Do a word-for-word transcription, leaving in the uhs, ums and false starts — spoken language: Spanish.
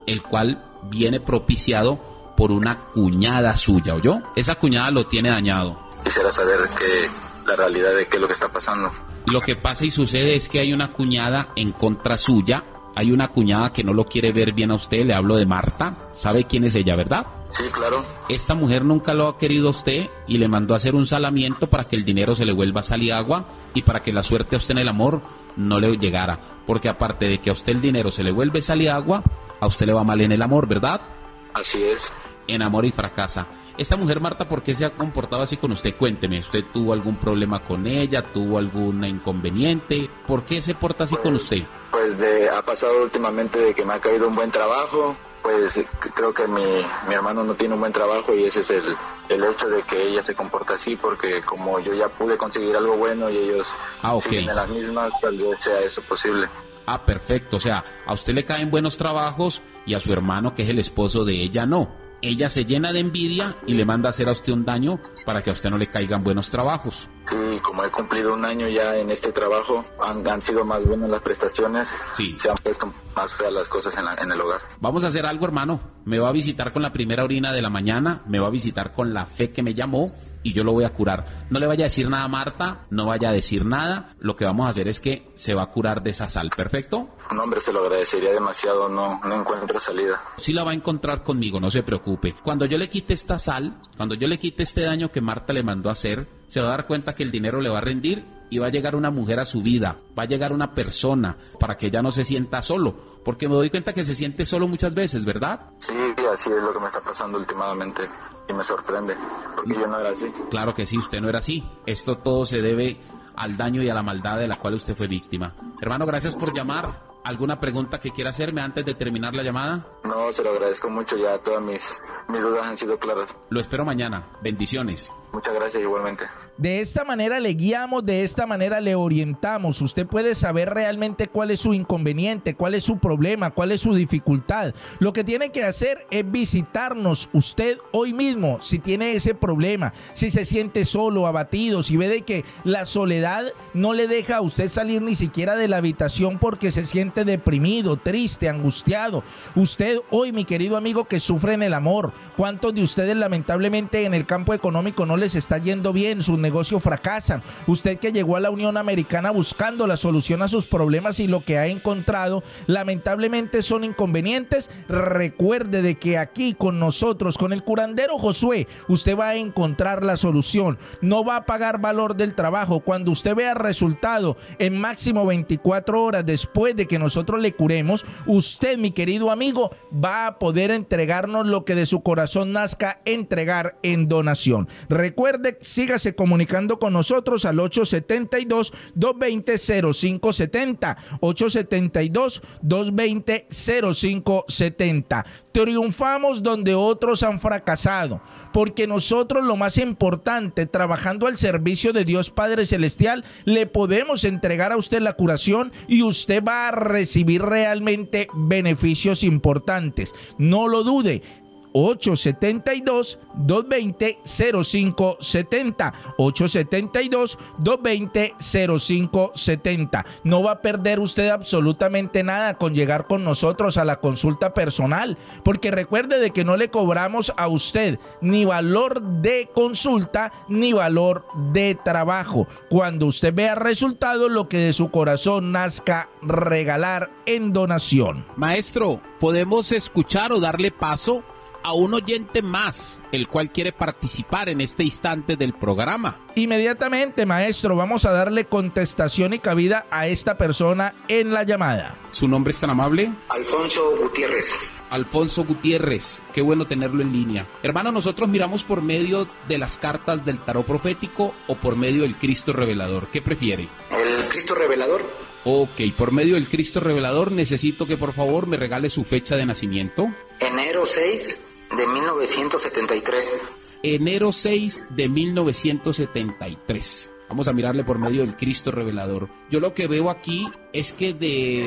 el cual viene propiciado por una cuñada suya, ¿oyó? Esa cuñada lo tiene dañado. Quisiera saber qué, la realidad de qué es lo que está pasando. Lo que pasa y sucede es que hay una cuñada en contra suya, hay una cuñada que no lo quiere ver bien a usted, le hablo de Marta, ¿sabe quién es ella, verdad? Sí, claro. Esta mujer nunca lo ha querido a usted y le mandó a hacer un salamiento para que el dinero se le vuelva a salir agua y para que la suerte a usted en el amor no le llegara, porque aparte de que a usted el dinero se le vuelve a salir agua, a usted le va mal en el amor, ¿verdad? Así es. Enamora y fracasa. Esta mujer, Marta, ¿por qué se ha comportado así con usted? Cuénteme, ¿usted tuvo algún problema con ella? ¿Tuvo algún inconveniente? ¿Por qué se porta así pues, con usted? Pues de, ha pasado últimamente de que me ha caído un buen trabajo. Pues creo que mi, mi hermano no tiene un buen trabajo y ese es el, el hecho de que ella se comporta así, porque como yo ya pude conseguir algo bueno y ellos ah, okay. siguen en las mismas, tal vez sea eso posible. Ah, perfecto, o sea, a usted le caen buenos trabajos y a su hermano, que es el esposo de ella, no. Ella se llena de envidia y le manda a hacer a usted un daño para que a usted no le caigan buenos trabajos. Sí, como he cumplido un año ya en este trabajo, han, han sido más buenas las prestaciones, sí. Se han puesto más feas las cosas en, la, en el hogar. Vamos a hacer algo, hermano. Me va a visitar con la primera orina de la mañana, me va a visitar con la fe que me llamó y yo lo voy a curar. No le vaya a decir nada a Marta, no vaya a decir nada. Lo que vamos a hacer es que se va a curar de esa sal, ¿perfecto? No, hombre, se lo agradecería demasiado, no, no encuentro salida. Sí la va a encontrar conmigo, no se preocupe. Cuando yo le quite esta sal, cuando yo le quite este daño que Marta le mandó a hacer, se va a dar cuenta que el dinero le va a rendir y va a llegar una mujer a su vida, va a llegar una persona para que ella no se sienta solo, porque me doy cuenta que se siente solo muchas veces, ¿verdad? Sí, así es lo que me está pasando últimamente y me sorprende, porque yo no era así. Claro que sí, usted no era así. Esto todo se debe al daño y a la maldad de la cual usted fue víctima. Hermano, gracias por llamar. ¿Alguna pregunta que quiera hacerme antes de terminar la llamada? No, se lo agradezco mucho, ya todas mis, mis dudas han sido claras. Lo espero mañana. Bendiciones. Muchas gracias, igualmente. De esta manera le guiamos, de esta manera le orientamos. Usted puede saber realmente cuál es su inconveniente, cuál es su problema, cuál es su dificultad. Lo que tiene que hacer es visitarnos usted hoy mismo si tiene ese problema, si se siente solo, abatido, si ve de que la soledad no le deja a usted salir ni siquiera de la habitación porque se siente deprimido, triste, angustiado. Usted hoy, mi querido amigo que sufre en el amor, ¿cuántos de ustedes lamentablemente en el campo económico no les está yendo bien? Sus negocios fracasan. Usted que llegó a la Unión Americana buscando la solución a sus problemas y lo que ha encontrado lamentablemente son inconvenientes, recuerde de que aquí con nosotros, con el curandero Josué, usted va a encontrar la solución. No va a pagar valor del trabajo. Cuando usted vea resultado en máximo veinticuatro horas después de que nosotros le curemos, usted, mi querido amigo, va a poder entregarnos lo que de su corazón nazca entregar en donación. Recuerde, sígase comunicando con nosotros al ocho siete dos, dos dos cero, cero cinco siete cero, ocho siete dos, dos dos cero, cero cinco siete cero. Triunfamos donde otros han fracasado, porque nosotros, lo más importante, trabajando al servicio de Dios Padre Celestial, le podemos entregar a usted la curación y usted va a recibir realmente beneficios importantes. No lo dude. ocho siete dos, dos dos cero, cero cinco siete cero, ocho siete dos, dos dos cero, cero cinco siete cero. No va a perder usted absolutamente nada con llegar con nosotros a la consulta personal, porque recuerde de que no le cobramos a usted ni valor de consulta ni valor de trabajo. Cuando usted vea resultados, lo que de su corazón nazca, regalar en donación. Maestro, ¿podemos escuchar o darle paso a un oyente más, el cual quiere participar en este instante del programa? Inmediatamente, maestro, vamos a darle contestación y cabida a esta persona en la llamada. ¿Su nombre es tan amable? Alfonso Gutiérrez. Alfonso Gutiérrez, qué bueno tenerlo en línea. Hermano, nosotros miramos por medio de las cartas del tarot profético o por medio del Cristo revelador. ¿Qué prefiere? El Cristo revelador. Ok, por medio del Cristo revelador necesito que por favor me regale su fecha de nacimiento. Enero seis de mil novecientos setenta y tres. Enero seis de mil novecientos setenta y tres. Vamos a mirarle por medio del Cristo revelador. Yo lo que veo aquí es que de